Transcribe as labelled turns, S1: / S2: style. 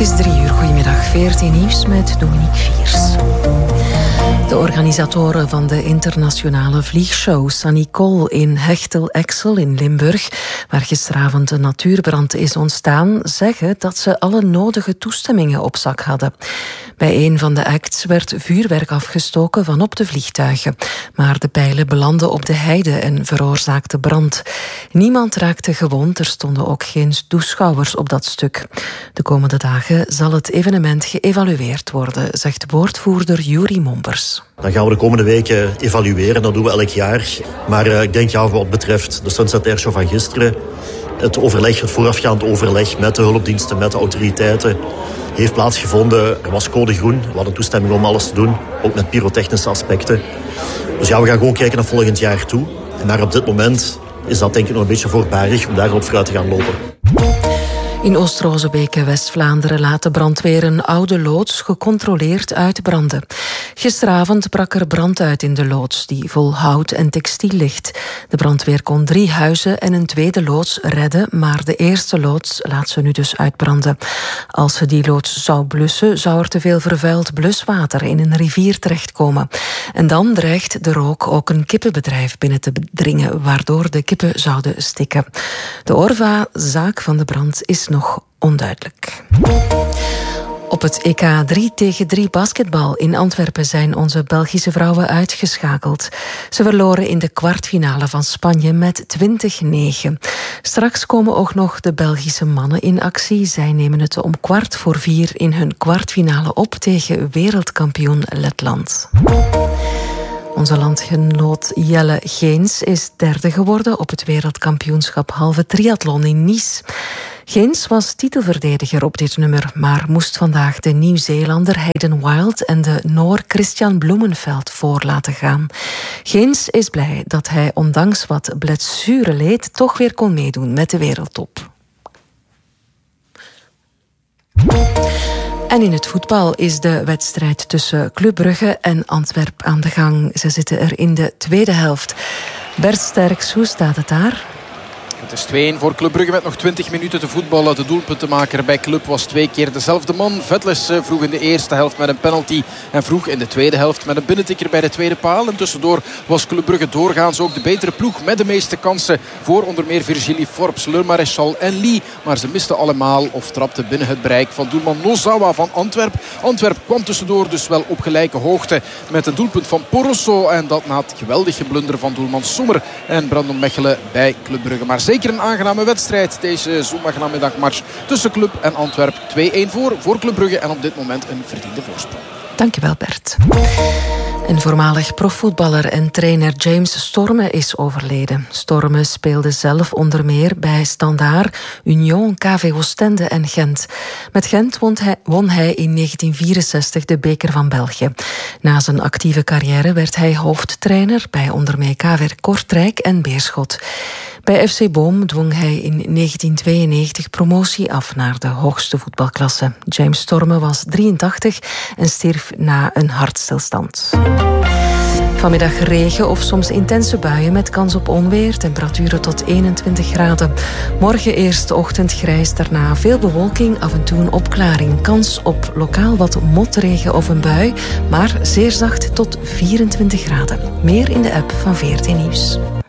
S1: is 3 uur. Goedemiddag, VRT Nieuws met Dominique Viers. De organisatoren van de internationale vliegshow Sanicol in Hechtel-Exel in Limburg, waar gisteravond een natuurbrand is ontstaan, zeggen dat ze alle nodige toestemmingen op zak hadden. Bij een van de acts werd vuurwerk afgestoken van op de vliegtuigen. Maar de pijlen belanden op de heide en veroorzaakten brand. Niemand raakte gewond, er stonden ook geen toeschouwers op dat stuk. De komende dagen zal het evenement geëvalueerd worden, zegt woordvoerder Juri Mombers.
S2: Dan gaan we de komende weken evalueren, dat doen we elk jaar. Maar ik denk, wat betreft de Sunset Air Show van gisteren, het voorafgaand overleg met de hulpdiensten, met de autoriteiten, heeft plaatsgevonden. Er was code groen, we hadden toestemming om alles te doen, ook met pyrotechnische aspecten. Dus we gaan gewoon kijken naar volgend jaar toe. Maar op dit moment is dat denk ik nog een beetje voorbarig om daarop vooruit te gaan lopen.
S1: In Oost-Rozebeek, West-Vlaanderen, laat de brandweer een oude loods gecontroleerd uitbranden. Gisteravond brak er brand uit in de loods, die vol hout en textiel ligt. De brandweer kon 3 huizen en een tweede loods redden, maar de eerste loods laat ze nu dus uitbranden. Als ze die loods zou blussen, zou er te veel vervuild bluswater in een rivier terechtkomen. En dan dreigt de rook ook een kippenbedrijf binnen te dringen, waardoor de kippen zouden stikken. De oorzaak van de brand is nog onduidelijk. Op het EK 3-tegen-3 basketbal in Antwerpen zijn onze Belgische vrouwen uitgeschakeld. Ze verloren in de kwartfinale van Spanje met 20-9. Straks komen ook nog de Belgische mannen in actie. Zij nemen het om 3:15 in hun kwartfinale op tegen wereldkampioen Letland. Onze landgenoot Jelle Geens is 3e geworden op het wereldkampioenschap halve triathlon in Nice. Geens was titelverdediger op dit nummer, maar moest vandaag de Nieuw-Zeelander Hayden Wild en de Noor Christian Bloemenveld voor laten gaan. Geens is blij dat hij ondanks wat blessureleed toch weer kon meedoen met de wereldtop. En in het voetbal is de wedstrijd tussen Club Brugge en Antwerpen aan de gang. Ze zitten er in de tweede helft. Bert Sterks, hoe staat het daar?
S3: Het is 2-1 voor Club Brugge met nog 20 minuten te voetballen. De doelpuntenmaker bij Club was 2 keer dezelfde man. Vetles vroeg in de eerste helft met een penalty en vroeg in de tweede helft met een binnentikker bij de tweede paal. En tussendoor was Club Brugge doorgaans ook de betere ploeg met de meeste kansen voor onder meer Virgilie Forbes, Le Maréchal en Lee. Maar ze misten allemaal of trapten binnen het bereik van doelman Nozawa van Antwerpen. Antwerpen kwam tussendoor dus wel op gelijke hoogte met een doelpunt van Porosso. En dat na het geweldige blunder van doelman Sommer en Brandon Mechelen bij Club Brugge. Maar zeker een aangename wedstrijd, deze zondagnameddagmatch tussen Club en Antwerpen. 2-1 voor Club Brugge en op dit moment een verdiende voorsprong.
S1: Dankjewel, Bert. Een voormalig profvoetballer en trainer James Storme is overleden. Storme speelde zelf onder meer bij Standaard, Union, KV Oostende en Gent. Met Gent won hij in 1964 de beker van België. Na zijn actieve carrière werd hij hoofdtrainer bij onder meer KV Kortrijk en Beerschot. Bij FC Boom dwong hij in 1992 promotie af naar de hoogste voetbalklasse. James Storme was 83 en stierf na een hartstilstand. Vanmiddag regen of soms intense buien met kans op onweer. Temperaturen tot 21 graden. Morgen eerst ochtend grijs, daarna veel bewolking, af en toe een opklaring. Kans op lokaal wat motregen of een bui, maar zeer zacht tot 24 graden. Meer in de app van VRT Nieuws.